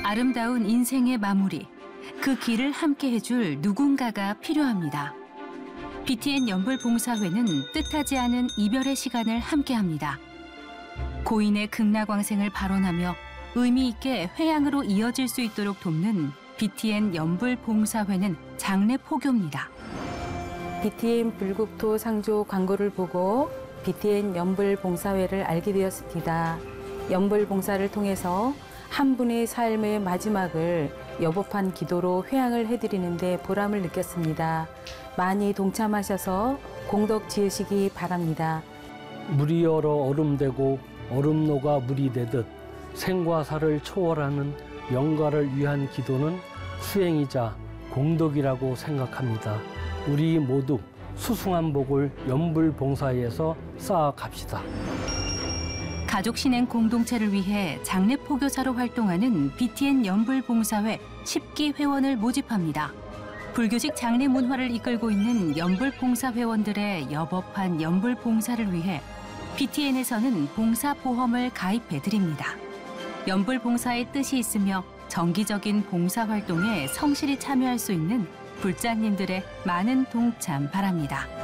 아름다운 인생의 마무리, 그 길을 함께 해줄 누군가가 필요합니다. BTN 연불봉사회는 뜻하지 않은 이별의 시간을 함께합니다. 고인의 극락광생을 발원하며 의미 있게 회양으로 이어질 수 있도록 돕는 BTN 연불봉사회는 장례 포교입니다. BTN 불국토 상조 광고를 보고 BTN 연불봉사회를 알게 되었습니다. 연불봉사를 통해서 한 분의 삶의 마지막을 여법한 기도로 회양을 해드리는데 보람을 느꼈습니다. 많이 동참하셔서 공덕 지으시기 바랍니다. 물이 얼어 얼음되고 얼음노가 물이 되듯 생과 사를 초월하는 영가를 위한 기도는 수행이자 공덕이라고 생각합니다. 우리 모두 수승한 복을 연불봉사회에서 쌓아갑시다. 가족 신행 공동체를 위해 장례 포교사로 활동하는 BTN 연불봉사회 10기 회원을 모집합니다. 불교식 장례 문화를 이끌고 있는 연불봉사 회원들의 여법한 연불봉사를 위해 BTN에서는 봉사보험을 가입해드립니다. 연불봉사의 뜻이 있으며 정기적인 봉사활동에 성실히 참여할 수 있는 불자님들의 많은 동참 바랍니다.